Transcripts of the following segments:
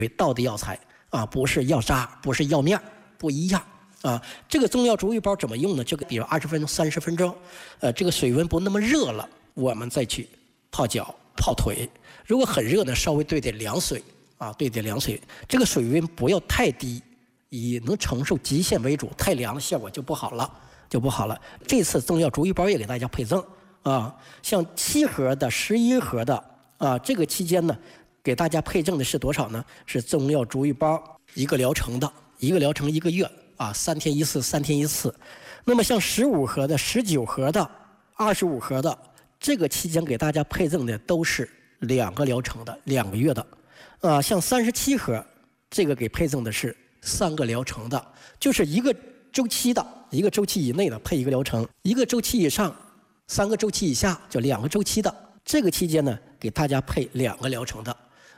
道的药材啊，不是药渣，不是药面，不一样啊。这个中药足浴包怎么用呢？就比如20分钟、30分钟，这个水温不那么热了，我们再去泡脚、泡腿。如果很热呢，稍微兑点凉水啊，兑点凉水。这个水温不要太低，以能承受极限为主，太凉的效果就不好了。这次中药足浴包也给大家配赠啊，像7盒的、11盒的啊，这个期间呢，给大家配赠的是多少呢？是中药足浴包1个疗程的，1个疗程1个月啊，3天1次，3天1次。那么像15盒的、19盒的、25盒的，这个期间给大家配赠的都是2个疗程的，2个月的。啊，像37盒，这个给配赠的是3个疗程的，就是1个周期的，1个周期以内的配1个疗程，1个周期以上，3个周期以下就2个周期的。这个期间呢，给大家配2个疗程的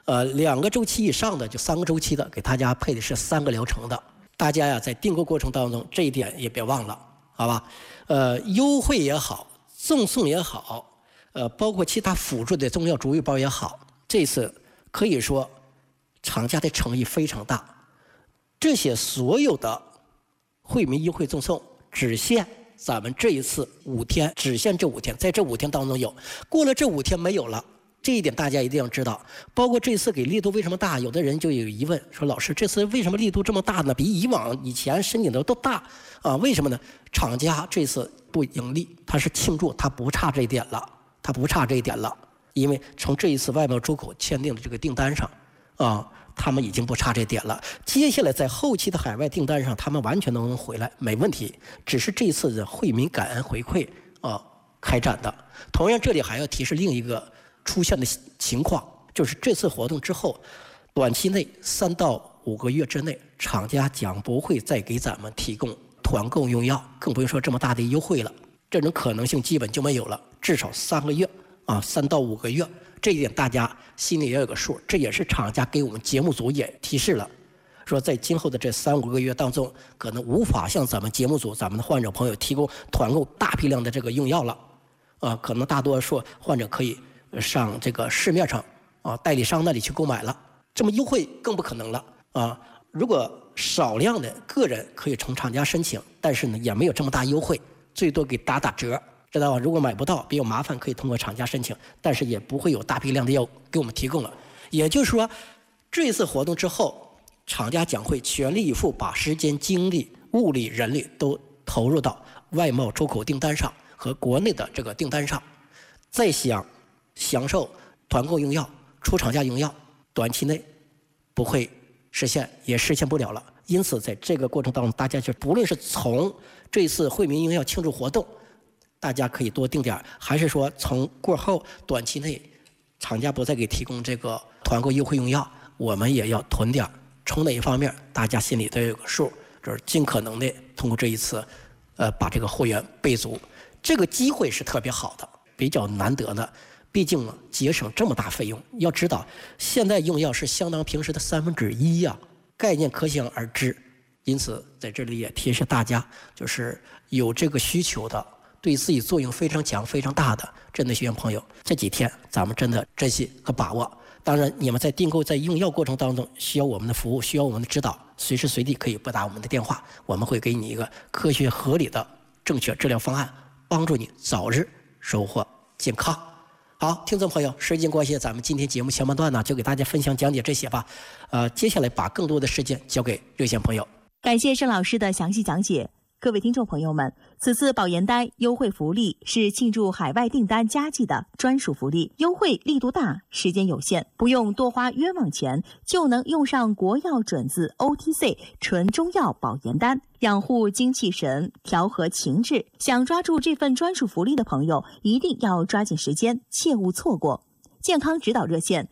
，2个周期以上的就3个周期的，给大家配的是3个疗程的。大家呀，在订购过程当中，这一点也别忘了，好吧？优惠也好，赠送也好，包括其他辅助的中药足浴包也好，这次可以说厂家的诚意非常大。这些所有的惠民优惠赠送只限咱们这一次5天，只限这5天，在这5天当中有，过了这5天没有了，这一点大家一定要知道。包括这次给力度为什么大，有的人就有疑问，说老师这次为什么力度这么大呢？比以前申请的都大啊？为什么呢？厂家这次不盈利，他是庆祝，他不差这一点了，因为从这一次外贸出口签订的这个订单上啊，他们已经不差这点了。接下来在后期的海外订单上，他们完全能回来，没问题。只是这次的惠民感恩回馈啊开展的。同样，这里还要提示另一个出现的情况，就是这次活动之后，短期内3到5个月之内，厂家将不会再给咱们提供团购用药，更不用说这么大的优惠了。这种可能性基本就没有了，至少3个月啊，3到5个月。这一点大家心里也有个数，这也是厂家给我们节目组也提示了，说在今后的这3、5个月当中，可能无法向咱们节目组、咱们的患者朋友提供团购大批量的这个用药了，可能大多数患者可以上这个市面上啊代理商那里去购买了，这么优惠更不可能了啊。如果少量的个人可以从厂家申请，但是呢也没有这么大优惠，最多给打折。知道吧？如果买不到比较麻烦，可以通过厂家申请，但是也不会有大批量的药给我们提供了。也就是说，这次活动之后，厂家将会全力以赴，把时间、精力、物力、人力都投入到外贸出口订单上和国内的这个订单上。再想享受团购用药、出厂价用药，短期内不会实现，也实现不了了。因此，在这个过程当中，大家就不论是从这次惠民用药庆祝活动，大家可以多订点，还是说从过后短期内厂家不再给提供这个团购优惠用药，我们也要囤点。从哪一方面大家心里都有个数，就是尽可能的通过这一次把这个货源备足。这个机会是特别好的，比较难得的，毕竟节省这么大费用。要知道现在用药是相当平时的1/3呀，概念可想而知。因此在这里也提示大家，就是有这个需求的，对自己作用非常强、非常大的真的学员朋友，这几天咱们真的珍惜和把握。当然，你们在订购、在用药过程当中需要我们的服务，需要我们的指导，随时随地可以拨打我们的电话，我们会给你一个科学合理的正确治疗方案，帮助你早日收获健康。好，听众朋友，时间关系，咱们今天节目前半段呢，就给大家分享讲解这些吧。接下来把更多的时间交给热线朋友。 感谢盛老师的详细讲解。各位听众朋友们，此次保研单优惠福利是庆祝海外订单佳绩的专属福利，优惠力度大，时间有限，不用多花冤枉钱就能用上国药准字 OTC 纯中药保研单，养护精气神，调和情志。想抓住这份专属福利的朋友，一定要抓紧时间，切勿错过。健康指导热线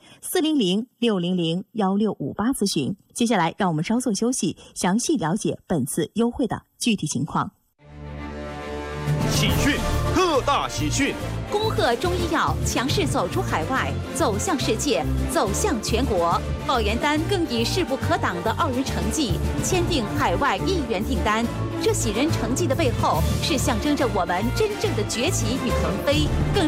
400-600-1658咨询。接下来让我们稍作休息，详细了解本次优惠的具体情况。 喜讯，特大喜讯！ 恭贺中医药强势走出海外，走向世界，走向全国。保研单更以势不可挡的2人成绩签订海外1元订单。这喜人成绩的背后，是象征着我们真正的崛起与腾飞，更是